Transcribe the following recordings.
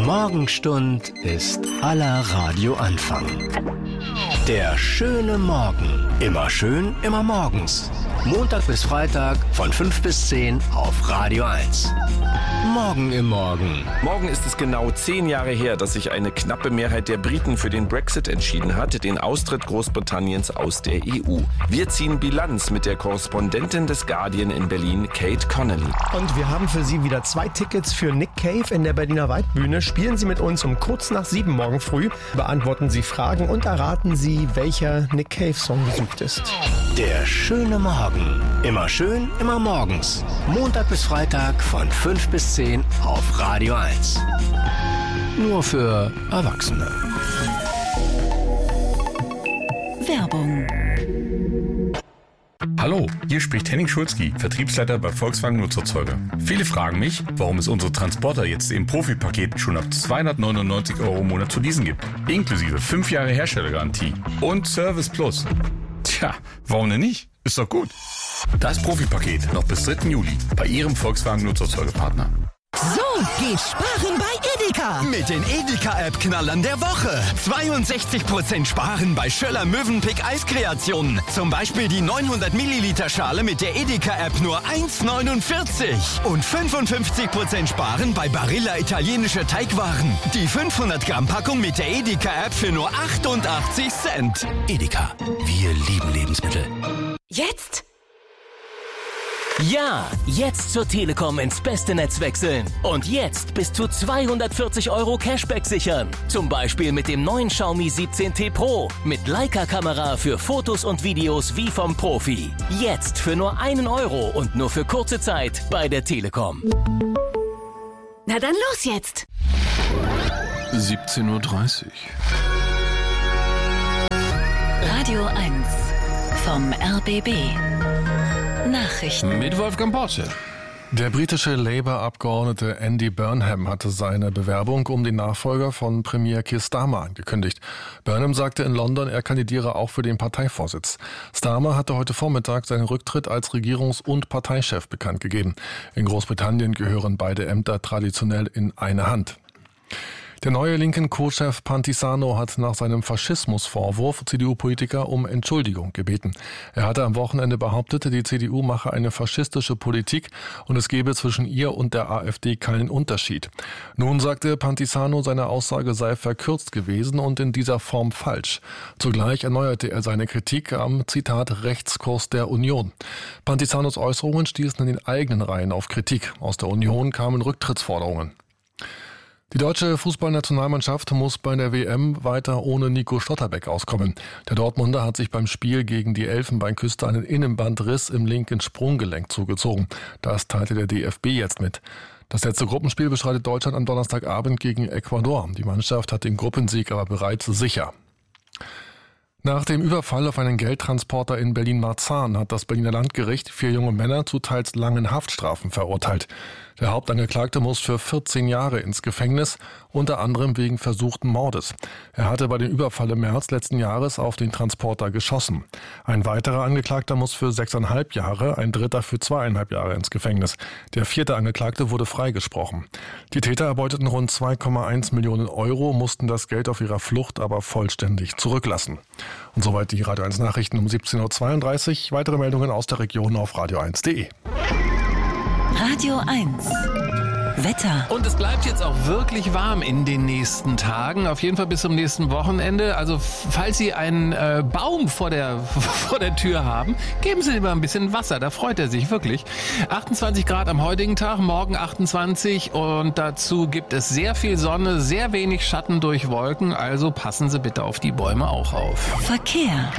Morgenstund ist aller Radioanfang. Der schöne Morgen. Immer schön, immer morgens. Montag bis Freitag von 5 bis 10 auf Radio 1. Morgen im Morgen. Morgen ist es genau 10 Jahre her, dass sich eine knappe Mehrheit der Briten für den Brexit entschieden hat, den Austritt Großbritanniens aus der EU. Wir ziehen Bilanz mit der Korrespondentin des Guardian in Berlin, Kate Connolly. Und wir haben für Sie wieder 2 Tickets für Nick Cave in der Berliner Waldbühne. Spielen Sie mit uns um kurz nach 7 morgen früh, beantworten Sie Fragen und erraten Sie, welcher Nick Cave Song gesucht ist. Der schöne Morgen. Immer schön, immer morgens. Montag bis Freitag von 5 bis 10 auf Radio 1. Nur für Erwachsene. Werbung. Hallo, hier spricht Henning Schulzki, Vertriebsleiter bei Volkswagen Nutzerzeuger. Viele fragen mich, warum es unsere Transporter jetzt im Profipaket schon ab 299 € im Monat zu leasen gibt. Inklusive 5 Jahre Herstellergarantie und Service Plus. Tja, warum denn nicht? Ist doch gut. Das Profipaket noch bis 3. Juli bei Ihrem Volkswagen Nutzerzeugerpartner. So geht Sparen bei Edeka. Mit den Edeka-App-Knallern der Woche. 62% Sparen bei Schöller Mövenpick Eiskreationen. Zum Beispiel die 900 Milliliter Schale mit der Edeka-App nur 1,49. Und 55% Sparen bei Barilla italienische Teigwaren. Die 500 Gramm Packung mit der Edeka-App für nur 88 Cent. Edeka, wir lieben Lebensmittel. Jetzt? Ja, jetzt zur Telekom ins beste Netz wechseln. Und jetzt bis zu 240 € Cashback sichern. Zum Beispiel mit dem neuen Xiaomi 17T Pro. Mit Leica-Kamera für Fotos und Videos wie vom Profi. Jetzt für nur 1 € und nur für kurze Zeit bei der Telekom. Na dann los jetzt! 17:30 Uhr. Radio 1 vom RBB. Nachrichten Mit Wolfgang Porsche. Der britische Labour-Abgeordnete Andy Burnham hatte seine Bewerbung um den Nachfolger von Premier Keir Starmer angekündigt. Burnham sagte in London, er kandidiere auch für den Parteivorsitz. Starmer hatte heute Vormittag seinen Rücktritt als Regierungs- und Parteichef bekannt gegeben. In Großbritannien gehören beide Ämter traditionell in eine Hand. Der neue linken Co-Chef Pantisano hat nach seinem Faschismusvorwurf CDU-Politiker um Entschuldigung gebeten. Er hatte am Wochenende behauptet, die CDU mache eine faschistische Politik und es gebe zwischen ihr und der AfD keinen Unterschied. Nun sagte Pantisano, seine Aussage sei verkürzt gewesen und in dieser Form falsch. Zugleich erneuerte er seine Kritik am, Zitat, Rechtskurs der Union. Pantisanos Äußerungen stießen in den eigenen Reihen auf Kritik. Aus der Union kamen Rücktrittsforderungen. Die deutsche Fußballnationalmannschaft muss bei der WM weiter ohne Nico Schlotterbeck auskommen. Der Dortmunder hat sich beim Spiel gegen die Elfenbeinküste einen Innenbandriss im linken Sprunggelenk zugezogen. Das teilte der DFB jetzt mit. Das letzte Gruppenspiel bestreitet Deutschland am Donnerstagabend gegen Ecuador. Die Mannschaft hat den Gruppensieg aber bereits sicher. Nach dem Überfall auf einen Geldtransporter in Berlin-Marzahn hat das Berliner Landgericht 4 junge Männer zu teils langen Haftstrafen verurteilt. Der Hauptangeklagte muss für 14 Jahre ins Gefängnis, unter anderem wegen versuchten Mordes. Er hatte bei dem Überfall im März letzten Jahres auf den Transporter geschossen. Ein weiterer Angeklagter muss für 6,5 Jahre, ein dritter für 2,5 Jahre ins Gefängnis. Der 4. Angeklagte wurde freigesprochen. Die Täter erbeuteten rund 2,1 Millionen €, mussten das Geld auf ihrer Flucht aber vollständig zurücklassen. Und soweit die Radio 1 Nachrichten um 17:32 Uhr. Weitere Meldungen aus der Region auf radio1.de. Radio 1 Wetter. Und es bleibt jetzt auch wirklich warm in den nächsten Tagen. Auf jeden Fall bis zum nächsten Wochenende. Also falls Sie einen Baum vor der Tür haben, geben Sie ihm mal ein bisschen Wasser. Da freut er sich wirklich. 28 Grad am heutigen Tag, morgen 28. Und dazu gibt es sehr viel Sonne, sehr wenig Schatten durch Wolken. Also passen Sie bitte auf die Bäume auch auf. Verkehr.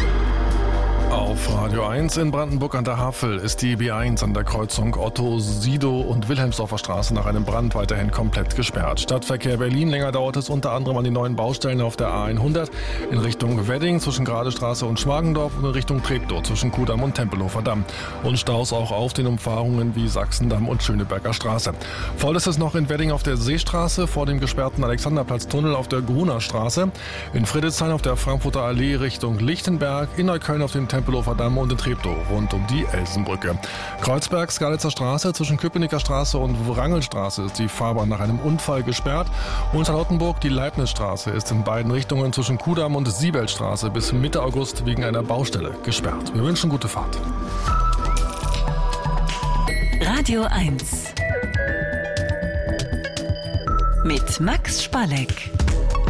Auf Radio 1 in Brandenburg an der Havel ist die B1 an der Kreuzung Otto, Sido und Wilhelmsdorfer Straße nach einem Brand weiterhin komplett gesperrt. Stadtverkehr Berlin, länger dauert es unter anderem an den neuen Baustellen auf der A100 in Richtung Wedding zwischen Gradestraße und Schmargendorf und in Richtung Treptow zwischen Kudamm und Tempelhofer Damm. Und Staus auch auf den Umfahrungen wie Sachsendamm und Schöneberger Straße. Voll ist es noch in Wedding auf der Seestraße, vor dem gesperrten Alexanderplatztunnel auf der Gruner Straße, in Friedrichshain auf der Frankfurter Allee Richtung Lichtenberg, in Neukölln auf dem Tempelhofer Tempelhofer Damm und in Treptow rund um die Elsenbrücke. Kreuzberg-Skalitzer Straße zwischen Köpenicker Straße und Wrangelstraße ist die Fahrbahn nach einem Unfall gesperrt. Und Charlottenburg, die Leibnizstraße ist in beiden Richtungen zwischen Kudamm und Siebelstraße bis Mitte August wegen einer Baustelle gesperrt. Wir wünschen gute Fahrt. Radio 1 mit Max Spalleck.